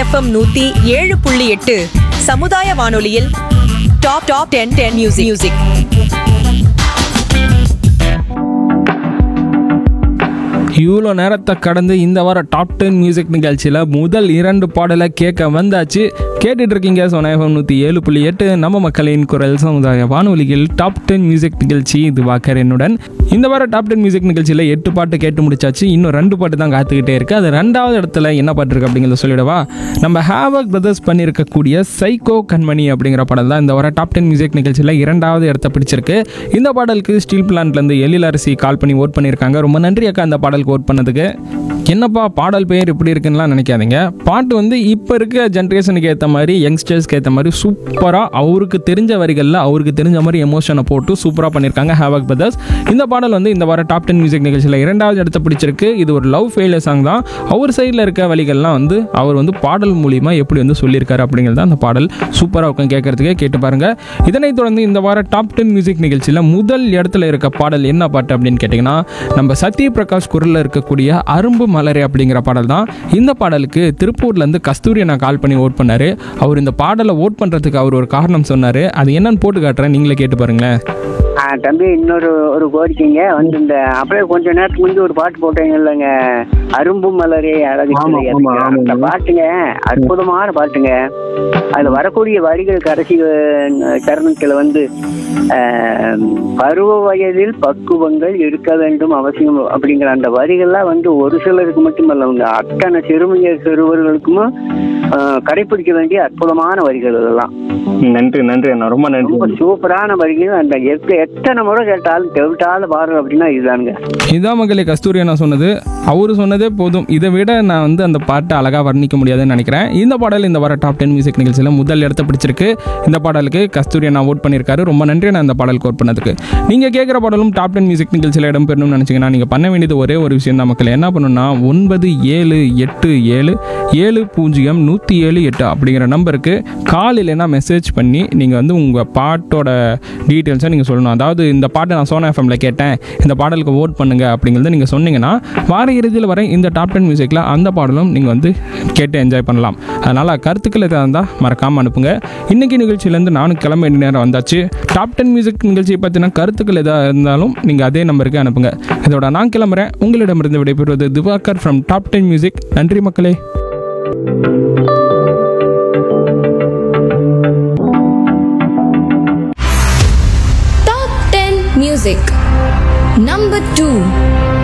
FM 107.8 சமுதாய வானொலியில் top 10 music. இவ்வளோ நேரத்தை கடந்து இந்த வார டாப் 10 மியூசிக் நிகழ்ச்சியில் முதல் 2 பாடலை கேட்க வந்தாச்சு. கேட்டுட்டு இருக்கீங்க சோனா எஃப்எம் 107.8 நம்ம மக்களின் குரல் சமுதாய வானொலியில் டாப் 10 மியூசிக் நிகழ்ச்சி. இது வாக்கர் என்னுடன். இந்த வார டாப் 10 மியூசிக் நிகழ்ச்சியில் 8 பாட்டு கேட்டு முடிச்சாச்சு. இன்னும் 2 பாட்டு தான் காத்துக்கிட்டே இருக்கு. அது 2வது இடத்துல என்ன பாட்டு இருக்கு அப்படிங்கிறத சொல்லிடவா. நம்ம ஹேவக் பிரதர்ஸ் பண்ணியிருக்கக்கூடிய சைக்கோ கண்மணி அப்படிங்கிற பாடல் தான் இந்த வார டாப் 10 மியூசிக் நிகழ்ச்சியில் 2வது இடத்தை பிடிச்சிருக்கு. இந்த பாடலுக்கு ஸ்டீல் பிளான்ட்லேருந்து எழிலரசி கால் பண்ணி ஓட் பண்ணியிருக்காங்க. ரொம்ப நன்றி அக்கா அந்த பாடலுக்கு ஓட் பண்ணதுக்கு. என்னப்பா பாடல் பெயர் இப்படி இருக்குன்னுலாம் நினைக்காதீங்க. பாட்டு வந்து இப்போ இருக்க ஜென்ரேஷனுக்கு ஏற்ற மாதிரி, யங்ஸ்டர்ஸ்க்கு ஏற்ற மாதிரி சூப்பராக அவருக்கு தெரிஞ்ச வரிகளில் அவருக்கு தெரிஞ்ச மாதிரி எமோஷனை போட்டு சூப்பராக பண்ணியிருக்காங்க ஹேவக் பிரதர்ஸ். இந்த பாடல் வந்து இந்த வார டாப் 10 மியூசிக் நிகழ்ச்சியில் 2வது இடத்தை பிடிச்சிருக்கு. இது ஒரு லவ் ஃபெயிலியர் சாங் தான். அவர் சைடில் இருக்க வரிகள்லாம் வந்து அவர் வந்து பாடல் மூலிமா எப்படி வந்து சொல்லியிருக்காரு அப்படிங்கிறது அந்த பாடல் சூப்பராக இருக்கும் கேட்கறதுக்கே. கேட்டு பாருங்க. இதனைத் தொடர்ந்து இந்த வார டாப் 10 மியூசிக் நிகழ்ச்சியில் முதல் இடத்துல இருக்க பாடல் என்ன பாட்டு அப்படின்னு கேட்டிங்கன்னா, நம்ம சத்ய பிரகாஷ் குரலில் இருக்கக்கூடிய அரும்பு மலரே அப்படிங்கிற பாடல் தான். இந்த பாடலுக்கு திருப்பூர்லேருந்து கஸ்தூரி நான் கால் பண்ணி ஓட் பண்ணார். அவர் இந்த பாடலை ஓட் பண்ணுறதுக்கு அவர் ஒரு காரணம் சொன்னார். அது என்னன்னு போட்டு காட்டுறேன், நீங்களே கேட்டு பாருங்களேன். தம்பி, இன்னொரு கோரிக்கைங்க வந்து இந்த அப்படியே கொஞ்ச நேரத்துக்கு முந்தி ஒரு பாட்டு போட்டீங்க இல்லைங்க, அரும்பு மலரே அழகு. அந்த பாட்டுங்க அற்புதமான பாட்டுங்க. அதுல வரக்கூடிய வரிகள் கடைசி தருணத்துல வந்து பருவ வயதில் பக்குவங்கள் இருக்க வேண்டும் அவசியம் அப்படிங்கிற அந்த வரிகள்லாம் வந்து ஒரு சிலருக்கு மட்டுமல்லவங்க, அத்தனை சிறுவர்களுக்கும் கடைபிடிக்க வேண்டிய அற்புதமான வரிகள் இதெல்லாம். நன்றி நன்றி அண்ணா, ரொம்ப நன்றி. ரொம்ப சூப்பரான வரிகள். அந்த எத்தனை முறை கேட்டாலும் தெவிட்டாலும் பாரு அப்படின்னா இதுதானுங்க. இதான் மகளே கஸ்தூரி நான் சொன்னது. அவரு சொன்னதே போதும். இதை விட நான் வந்து அந்த பாட்டை அழகாக வர்ணிக்க முடியாதுன்னு நினைக்கிறேன். இந்த பாடல் இந்த வார டாப் 10 மியூசிக் நிகழ்ச்சியில் முதல் இடத்தை பிடிச்சிருக்கு. இந்த பாடலுக்கு கஸ்தூரி நான் ஓட் பண்ணியிருக்காரு. ரொம்ப நன்றி நான் இந்த பாடலுக்கு ஓட் பண்ணதுக்கு. நீங்கள் கேட்குற பாடலும் டாப் 10 மியூசிக் நிகழ்ச்சியில் இடம் பெறணும்னு நினச்சிங்கன்னா நீங்கள் பண்ண வேண்டியது ஒரே ஒரு விஷயம் தான் மக்கள். என்ன பண்ணணும்னா 9787700178 அப்படிங்கிற நம்பருக்கு கால் இல்லைன்னா மெசேஜ் பண்ணி நீங்கள் வந்து உங்கள் பாட்டோட டீட்டெயில்ஸை நீங்கள் சொல்லணும். அதாவது இந்த பாட்டை நான் சோனா எஃப்எம்ல கேட்டேன், இந்த பாடலுக்கு ஓட் பண்ணுங்க அப்படிங்கிறத நீங்கள் சொன்னீங்கன்னா வார இறுதியில் வர இந்த டாப் 10 மியூசிக்கில் அந்த பாடலும் நீங்கள் வந்து கேட்டு என்ஜாய் பண்ணலாம். அதனால் கருத்துக்கள் எதாவது இருந்தால் மறக்காமல் அனுப்புங்க. இன்றைக்கி நிகழ்ச்சியிலேருந்து நானும் கிளம்ப வேண்டிய நேரம் வந்தாச்சு. டாப் 10 மியூசிக் நிகழ்ச்சியை பற்றின கருத்துக்கள் எதாக இருந்தாலும் நீங்கள் அதே நம்பருக்கு அனுப்புங்க. இதோட நான் கிளம்புறேன். உங்களிடமிருந்து விடைபெறுவது திவாகர் ஃப்ரம் டாப் 10 மியூசிக். நன்றி மக்களே. Top 10 Music Number 2.